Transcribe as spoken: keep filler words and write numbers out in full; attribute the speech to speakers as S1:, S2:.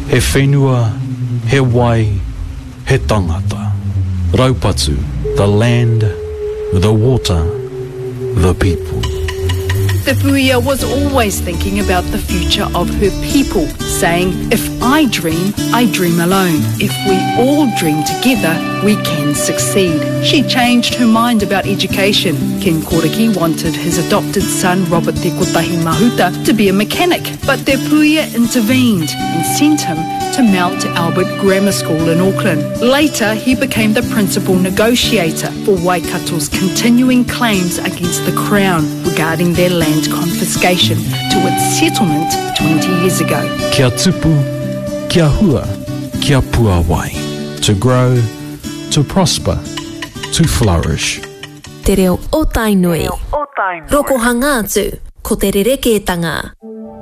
S1: He whenua, he wai, he tangata. Raupatu, the land, the water, the people.
S2: The Puia was always thinking about the future of her people, saying, if I dream, I dream alone. If we all dream together, we can succeed. She changed her mind about education. Ken Koriki wanted his adopted son, Robert Te Kotahi Mahuta, to be a mechanic, but Te Puia intervened and sent him to Mount Albert Grammar School in Auckland. Later, he became the principal negotiator for Waikato's continuing claims against the Crown regarding their land confiscation to its settlement twenty years ago.
S1: Kia tupu, kia hua, kia pua wai. To grow, to prosper, to flourish.
S3: Te reo o tainui. Roko hanga atu, ko te rerekētanga.